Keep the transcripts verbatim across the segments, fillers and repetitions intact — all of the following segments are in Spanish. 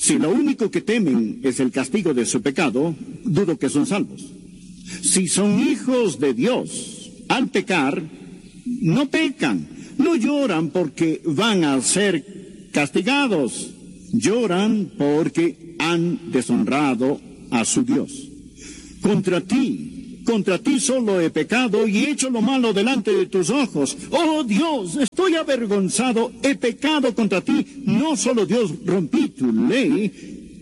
Si lo único que temen es el castigo de su pecado, dudo que son salvos. Si son hijos de Dios, al pecar, no pecan, no lloran porque van a ser castigados, lloran porque han deshonrado a su Dios. Contra ti, contra ti solo he pecado y he hecho lo malo delante de tus ojos. Oh Dios, estoy avergonzado, he pecado contra ti. No solo Dios, rompí tu ley,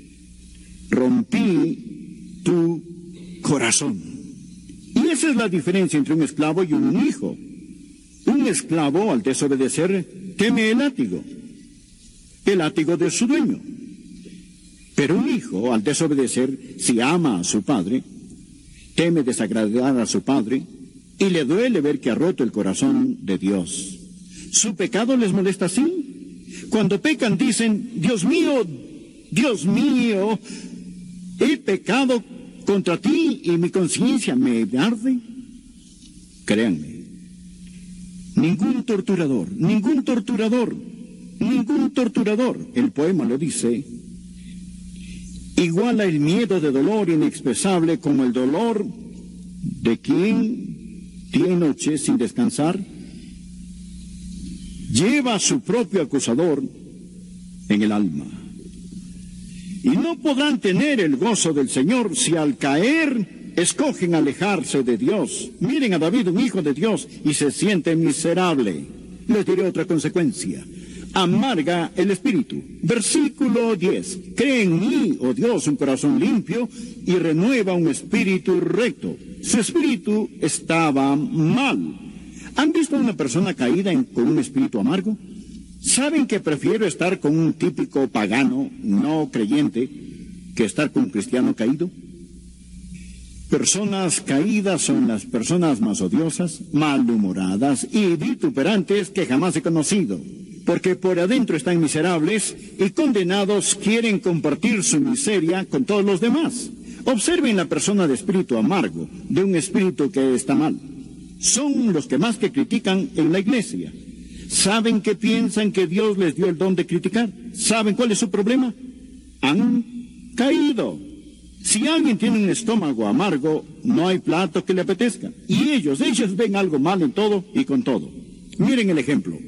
rompí tu corazón. Y esa es la diferencia entre un esclavo y un hijo. Un esclavo, al desobedecer, teme el látigo, el látigo de su dueño. Pero un hijo, al desobedecer, si ama a su padre, teme desagradar a su padre y le duele ver que ha roto el corazón de Dios. ¿Su pecado les molesta así? Cuando pecan dicen, Dios mío, Dios mío, he pecado contra ti y mi conciencia me arde. Créanme, ningún torturador, ningún torturador, ningún torturador, el poema lo dice, iguala el miedo de dolor inexpresable como el dolor de quien día y noche sin descansar lleva a su propio acusador en el alma. Y no podrán tener el gozo del Señor si al caer escogen alejarse de Dios. Miren a David, un hijo de Dios, y se siente miserable. Les diré otra consecuencia. Amarga el espíritu. Versículo diez. Cree en mí, oh Dios, un corazón limpio y renueva un espíritu recto. Su espíritu estaba mal. ¿Han visto a una persona caída en, con un espíritu amargo? ¿Saben que prefiero estar con un típico pagano no creyente que estar con un cristiano caído? Personas caídas son las personas más odiosas, malhumoradas y vituperantes que jamás he conocido, porque por adentro están miserables y condenados quieren compartir su miseria con todos los demás. Observen la persona de espíritu amargo, de un espíritu que está mal. Son los que más que critican en la iglesia. ¿Saben que piensan que Dios les dio el don de criticar? ¿Saben cuál es su problema? Han caído. Si alguien tiene un estómago amargo, no hay plato que le apetezca. Y ellos, ellos ven algo mal en todo y con todo. Miren el ejemplo.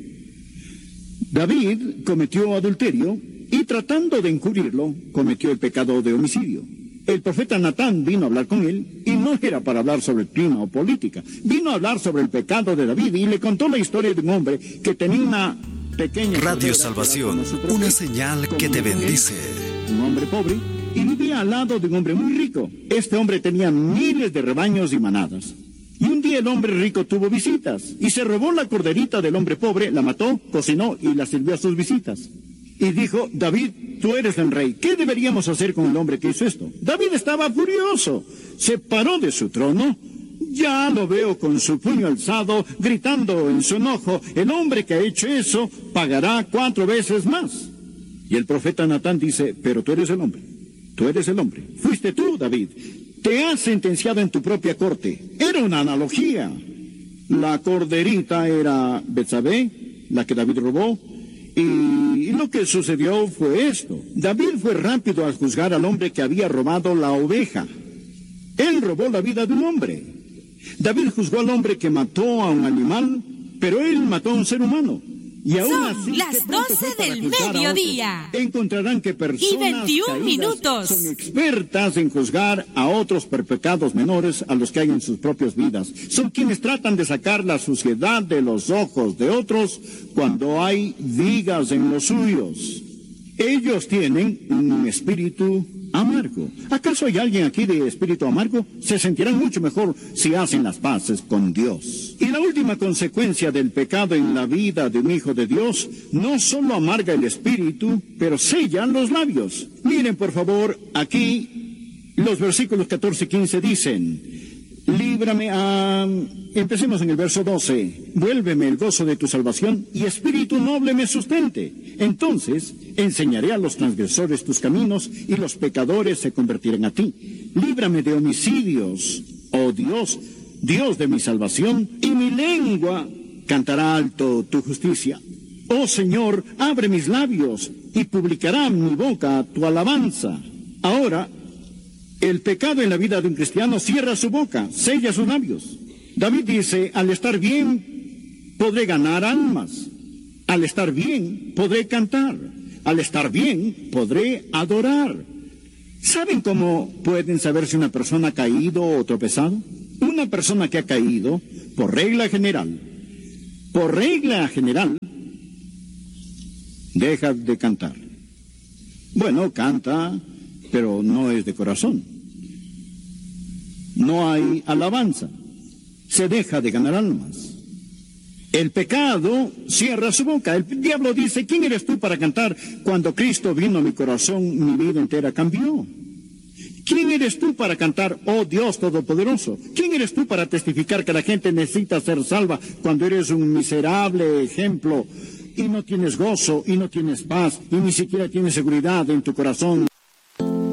David cometió adulterio y tratando de encubrirlo, cometió el pecado de homicidio. El profeta Natán vino a hablar con él y no era para hablar sobre el clima o política. Vino a hablar sobre el pecado de David y le contó la historia de un hombre que tenía una pequeña... Radio Salvación, una señal que te bendice. Un hombre pobre y vivía al lado de un hombre muy rico. Este hombre tenía miles de rebaños y manadas. Y un día el hombre rico tuvo visitas y se robó la corderita del hombre pobre, la mató, cocinó y la sirvió a sus visitas. Y dijo, David, tú eres el rey. ¿Qué deberíamos hacer con el hombre que hizo esto? David estaba furioso. Se paró de su trono. Ya lo veo con su puño alzado, gritando en su enojo, el hombre que ha hecho eso pagará cuatro veces más. Y el profeta Natán dice, pero tú eres el hombre. Tú eres el hombre. Fuiste tú, David. Te has sentenciado en tu propia corte. Era una analogía. La corderita era Betsabé, la que David robó. Y lo que sucedió fue esto. David fue rápido al juzgar al hombre que había robado la oveja. Él robó la vida de un hombre. David juzgó al hombre que mató a un animal, pero él mató a un ser humano. Y aún Son así, las doce del mediodía. Encontrarán que personas y veintiún minutos. Son expertas en juzgar a otros por pecados menores a los que hay en sus propias vidas. Son quienes tratan de sacar la suciedad de los ojos de otros cuando hay vigas en los suyos. Ellos tienen un espíritu amargo. ¿Acaso hay alguien aquí de espíritu amargo? Se sentirán mucho mejor si hacen las paces con Dios. Y la última consecuencia del pecado en la vida de un hijo de Dios no solo amarga el espíritu, pero sella los labios. Miren por favor, aquí los versículos catorce y quince dicen, líbrame a... Empecemos en el verso doce. Vuélveme el gozo de tu salvación y espíritu noble me sustente. Entonces enseñaré a los transgresores tus caminos y los pecadores se convertirán a ti. Líbrame de homicidios, oh Dios, Dios de mi salvación, y mi lengua cantará alto tu justicia. Oh Señor, abre mis labios, y publicará mi boca tu alabanza. Ahora, el pecado en la vida de un cristiano cierra su boca, sella sus labios. David dice, al estar bien, podré ganar almas. Al estar bien, podré cantar. Al estar bien, podré adorar. ¿Saben cómo pueden saber si una persona ha caído o tropezado? Una persona que ha caído, por regla general, por regla general, deja de cantar. Bueno, canta, pero no es de corazón. No hay alabanza. Se deja de ganar almas. El pecado cierra su boca. El diablo dice, ¿quién eres tú para cantar? Cuando Cristo vino a mi corazón, mi vida entera cambió. ¿Quién eres tú para cantar, oh Dios Todopoderoso? ¿Quién eres tú para testificar que la gente necesita ser salva cuando eres un miserable ejemplo y no tienes gozo y no tienes paz y ni siquiera tienes seguridad en tu corazón